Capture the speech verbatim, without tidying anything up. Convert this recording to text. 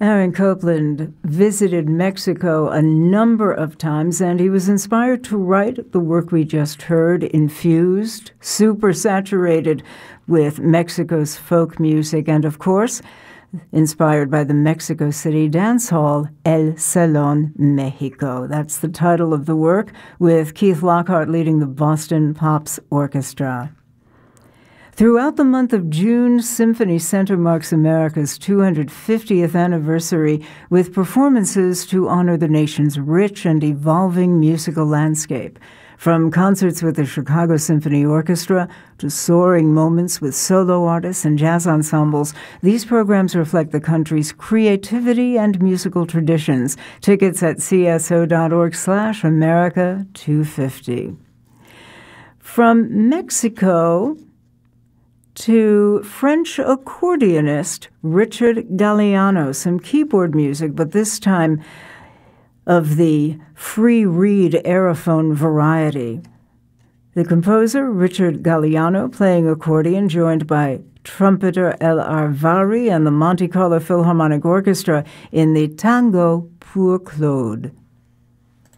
Aaron Copland visited Mexico a number of times, and he was inspired to write the work we just heard, infused, super saturated with Mexico's folk music, and of course, inspired by the Mexico City dance hall, El Salon Mexico. That's the title of the work, with Keith Lockhart leading the Boston Pops Orchestra. Throughout the month of June, Symphony Center marks America's two hundred fiftieth anniversary with performances to honor the nation's rich and evolving musical landscape. From concerts with the Chicago Symphony Orchestra to soaring moments with solo artists and jazz ensembles, these programs reflect the country's creativity and musical traditions. Tickets at cso.org slash America 250. From Mexico to French accordionist Richard Galliano, some keyboard music, but this time of the free reed aerophone variety. The composer, Richard Galliano, playing accordion, joined by trumpeter El Arvari and the Monte Carlo Philharmonic Orchestra in the Tango pour Claude.